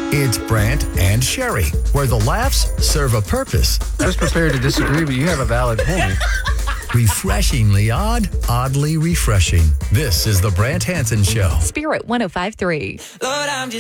It's Brant and Sherry, where the laughs serve a purpose. I was prepared to disagree, but you have a valid point. Refreshingly odd, oddly refreshing. This is the Brant Hansen Show. Spirit 105.3. Lord, I'm just